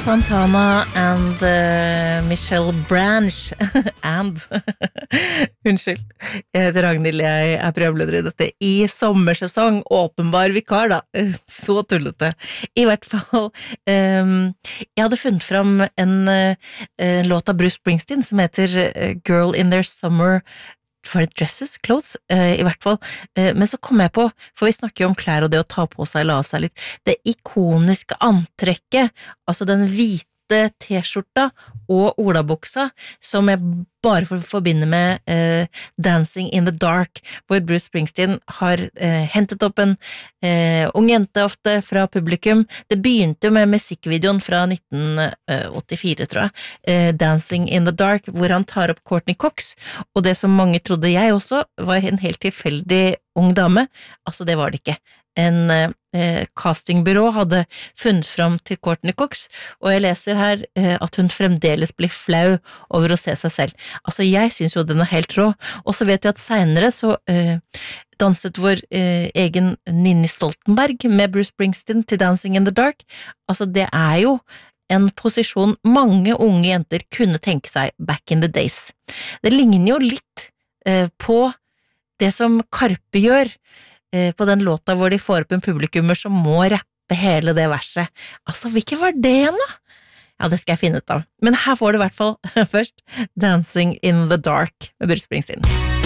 Santana and Michelle Branch Unnskyld, jeg heter Ragnhild, jeg programleder I dette I sommersesong, åpenbar vikar da, så tullete. I hvert fall, jeg hadde funnet fram en låt av Bruce Springsteen som heter Girl in Their Summer for dresses, clothes, I hvert fall. Men så kom jeg på, for vi snakker jo om klær og det å ta på seg, la seg litt, det ikoniske antrekket, altså den hvite t-skjorta og olabuksa, som jeg bare forbinder med Dancing in the Dark, hvor Bruce Springsteen har hentet opp en ung jente ofte fra publikum. Det begynte jo med musikkvideoen fra 1984, tror jeg, Dancing in the Dark, hvor han tar opp Courtney Cox, og det som mange trodde jeg også, var en helt tilfeldig ung dame. Altså, det var det ikke. En castingbyrå hadde funnet fram til Courtney Cox, og jeg leser her at hun fremdeles blir flau over å se seg selv. Altså, jeg synes jo den helt rå, og så vet vi at senere så danset vår egen Ninni Stoltenberg med Bruce Springsteen til Dancing in the Dark. Altså, det jo en posisjon mange unge jenter kunne tenke seg back in the days. Det ligner jo litt på det som Karpe gjør, på den låta hvor de får opp en publikummer som må rappe hele det verset. Altså, hvilken var det igjen da? Ja, det skal jeg finne ut av. Men her får du I hvert fall først Dancing in the Dark med Bruce Springsteen.